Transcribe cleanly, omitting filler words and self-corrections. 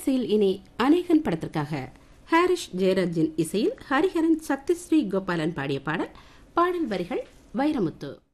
அலைவரிசையில் இனி அநேகன் படத்திற்காக ஹாரிஷ் ஜெயராஜின் இசையில் ஹரிஹரன் சக்திஸ்ரீ கோபாலன் பாடிய பாடல் வரிகள் வைரமுத்து.